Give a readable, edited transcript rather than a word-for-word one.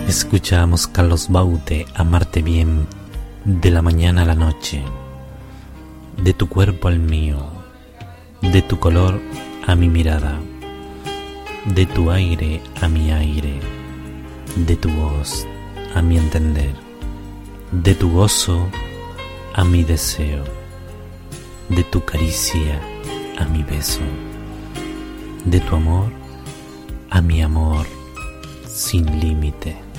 Escuchamos Carlos Baute, Amarte bien, de la mañana a la noche, de tu cuerpo al mío, de tu color a mi mirada, de tu aire a mi aire, de tu voz a mi entender, de tu gozo a mi deseo, de tu caricia a mi beso, de tu amor a mi amor sin límite.